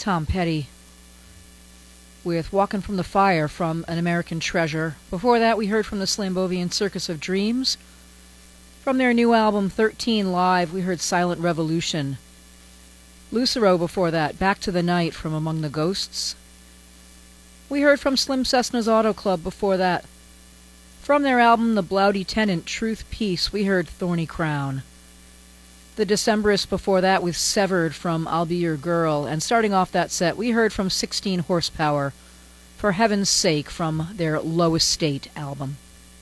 Tom Petty with Walkin' from the Fire from An American Treasure. Before that, we heard from the Slambovian Circus of Dreams. From their new album, 13 Live, we heard Silent Revolution. Lucero before that, Back to the Night from Among the Ghosts. We heard from Slim Cessna's Auto Club before that. From their album, The Bloudy Tenant, Truth, Peace, we heard Thorny Crown. The Decemberists before that with Severed from I'll Be Your Girl. And starting off that set, we heard from 16 Horsepower, For Heaven's Sake, from their Low Estate album.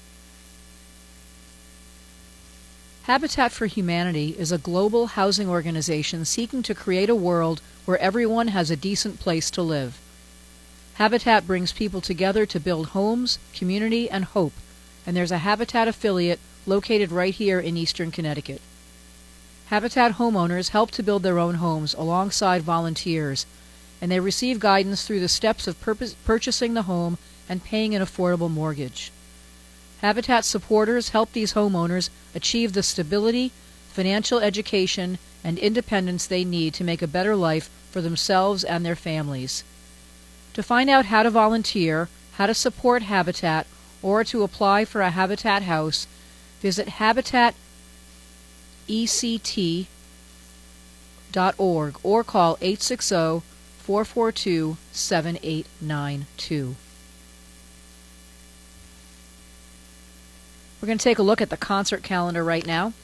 Habitat for Humanity is a global housing organization seeking to create a world where everyone has a decent place to live. Habitat brings people together to build homes, community, and hope, and there's a Habitat affiliate located right here in Eastern Connecticut. Habitat homeowners help to build their own homes alongside volunteers, and they receive guidance through the steps of purchasing the home and paying an affordable mortgage. Habitat supporters help these homeowners achieve the stability, financial education, and independence they need to make a better life for themselves and their families. To find out how to volunteer, how to support Habitat, or to apply for a Habitat house, visit habitatect.org or call 860-442-7892. We're going to take a look at the concert calendar right now.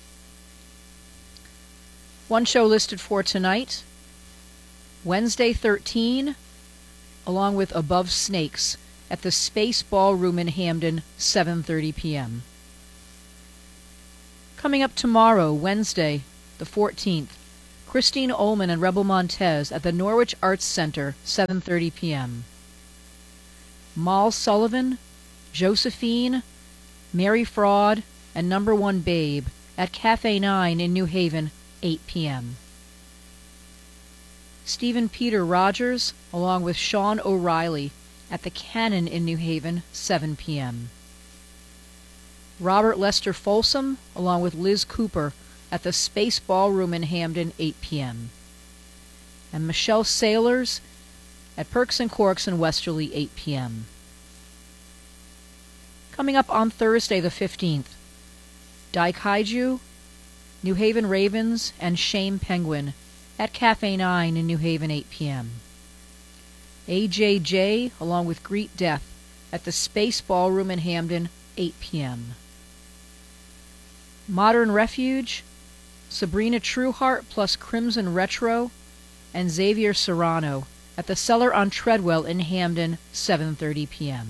One show listed for tonight, Wednesday 13, along with Above Snakes, at the Space Ballroom in Hamden, 7:30 p.m. Coming up tomorrow, Wednesday, the 14th, Christine Ullman and Rebel Montez at the Norwich Arts Center, 7:30 p.m. Mal Sullivan, Josephine, Mary Fraud, and Number One Babe at Cafe 9 in New Haven, 8 p.m. Stephen Peter Rogers, along with Sean O'Reilly, at the Cannon in New Haven, 7 p.m. Robert Lester Folsom, along with Liz Cooper, at the Space Ballroom in Hamden, 8 p.m. And Michelle Sailors at Perks and Corks in Westerly, 8 p.m. Coming up on Thursday the 15th, Daikaiju, New Haven Ravens, and Shame Penguin at Cafe 9 in New Haven, 8 p.m. AJJ, along with Greet Death, at the Space Ballroom in Hamden, 8 p.m. Modern Refuge, Sabrina Trueheart plus Crimson Retro, and Xavier Serrano at the Cellar on Treadwell in Hamden, 7:30 p.m.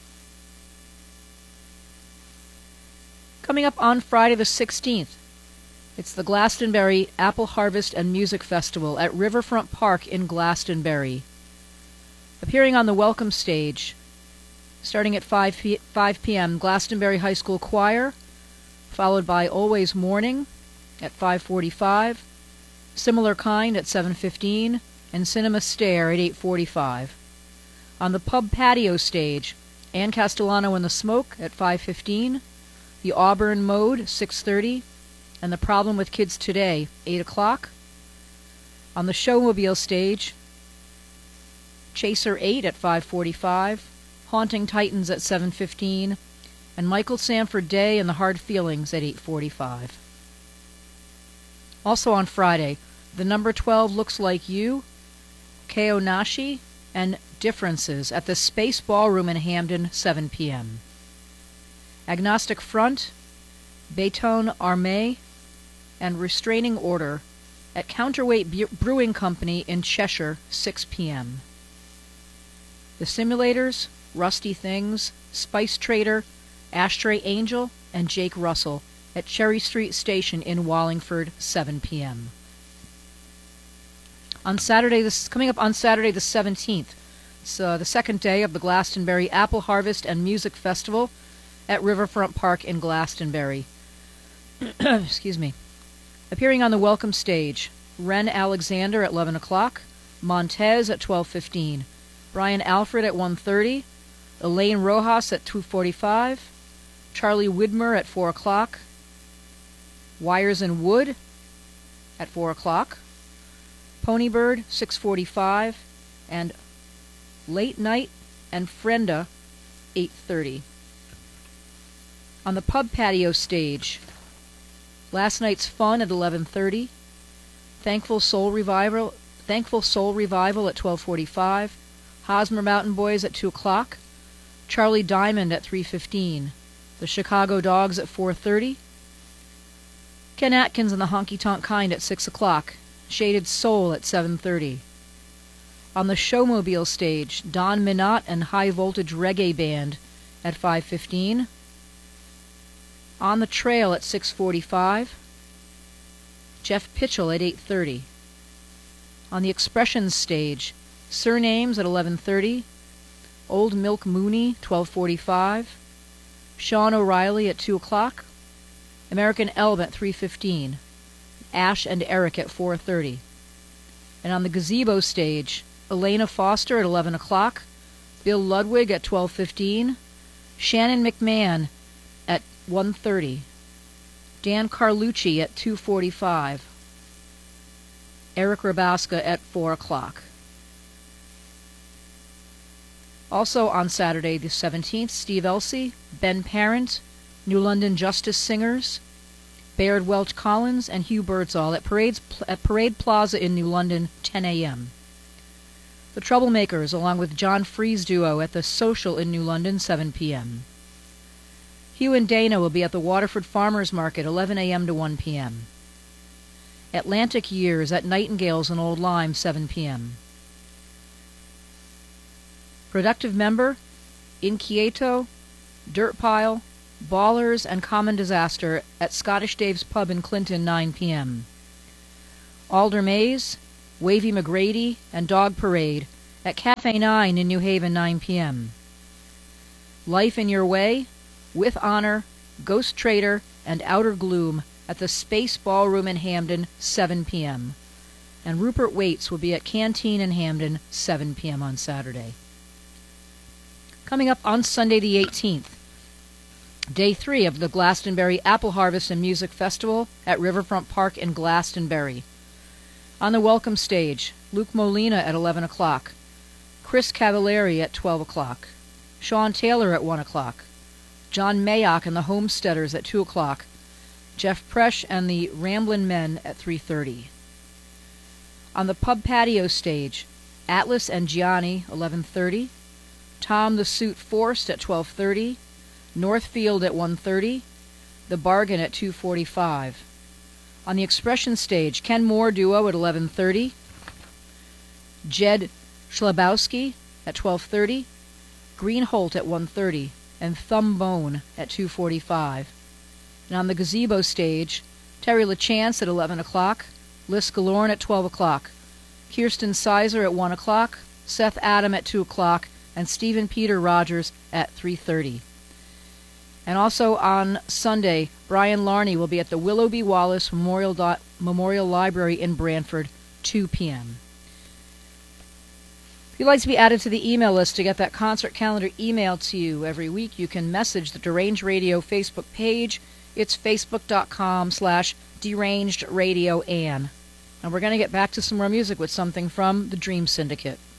Coming up on Friday the 16th, it's the Glastonbury Apple Harvest and Music Festival at Riverfront Park in Glastonbury. Appearing on the welcome stage, starting at 5 p.m., Glastonbury High School Choir, followed by Always Morning at 5:45, Similar Kind at 7:15, and Cinema Stare at 8:45. On the pub patio stage, Ann Castellano and the Smoke at 5:15, The Auburn Mode, 6:30, and The Problem with Kids Today, 8 o'clock. On the Showmobile stage, Chaser 8 at 5:45, Haunting Titans at 7:15, and Michael Sanford Day and the Hard Feelings at 8:45. Also on Friday, The Number 12 Looks Like You, Keo Nashi, and Differences at the Space Ballroom in Hamden, 7 p.m. Agnostic Front, Béton Armé, and Restraining Order at Counterweight Brewing Company in Cheshire, 6 p.m. The Simulators, Rusty Things, Spice Trader, Ashtray Angel, and Jake Russell at Cherry Street Station in Wallingford, 7 p.m. Coming up on Saturday the 17th, it's the second day of the Glastonbury Apple Harvest and Music Festival at Riverfront Park in Glastonbury. Excuse me. Appearing on the welcome stage, Ren Alexander at 11 o'clock, Montez at 12:15, Brian Alfred at 1:30, Elaine Rojas at 2:45, Charlie Widmer at 4 o'clock, Wires and Wood at 4 o'clock, Ponybird, 6:45, and Late Night and Frenda, 8:30. On the pub patio stage, Last Night's Fun at 11:30, Thankful Soul Revival at 12:45, Hosmer Mountain Boys at 2 o'clock, Charlie Diamond at 3:15, the Chicago Dogs at 4:30, Ken Atkins and the Honky Tonk Kind at 6 o'clock, Shaded Soul at 7:30. On the Showmobile stage, Don Minot and High Voltage Reggae Band at 5:15. On the Trail at 6:45, Jeff Pitchell at 8:30. On the Expressions stage, Surnames at 11:30, Old Milk Mooney, 12:45, Sean O'Reilly at 2 o'clock, American Elm at 3:15, Ash and Eric at 4:30. And on the Gazebo stage, Elena Foster at 11 o'clock, Bill Ludwig at 12:15, Shannon McMahon at 1:30, Dan Carlucci at 2:45, Eric Rabaska at 4 o'clock. Also on Saturday the 17th, Steve Elsey, Ben Parent, New London Justice Singers, Baird Welch Collins, and Hugh Birdsall at Parade Plaza in New London, 10 a.m. The Troublemakers, along with John Freeze Duo at the Social in New London, 7 p.m. Hugh and Dana will be at the Waterford Farmers Market, 11 a.m. to 1 p.m. Atlantic Years at Nightingales in Old Lyme, 7 p.m. Productive Member, Inquieto, Dirt Pile, Ballers, and Common Disaster at Scottish Dave's Pub in Clinton, 9 p.m. Alder Mays, Wavy McGrady, and Dog Parade at Cafe 9 in New Haven, 9 p.m. Life in Your Way, With Honor, Ghost Trader, and Outer Gloom at the Space Ballroom in Hamden, 7 p.m. And Rupert Waits will be at Canteen in Hamden, 7 p.m. on Saturday. Coming up on Sunday the 18th, Day 3 of the Glastonbury Apple Harvest and Music Festival at Riverfront Park in Glastonbury. On the welcome stage, Luke Molina at 11 o'clock, Chris Cavallari at 12 o'clock, Sean Taylor at 1 o'clock, John Mayock and the Homesteaders at 2 o'clock, Jeff Presh and the Ramblin' Men at 3:30. On the pub patio stage, Atlas and Gianni, 11:30, Tom the Suit Forced at 12:30, Northfield at 1:30, The Bargain at 2:45. On the Expression stage, Ken Moore Duo at 11:30, Jed Schlabowski at 12:30, Green Holt at 1:30, and Thumb Bone at 2:45. And on the Gazebo stage, Terry LaChance at 11 o'clock, Liz Galorn at 12 o'clock, Kirsten Sizer at 1 o'clock, Seth Adam at 2 o'clock, and Stephen Peter Rogers at 3:30. And also on Sunday, Brian Larney will be at the Willoughby Wallace Memorial Library in Brantford, 2 p.m. If you'd like to be added to the email list to get that concert calendar emailed to you every week, you can message the Deranged Radio Facebook page. It's facebook.com/DerangedRadioAnn. And we're going to get back to some more music with something from the Dream Syndicate.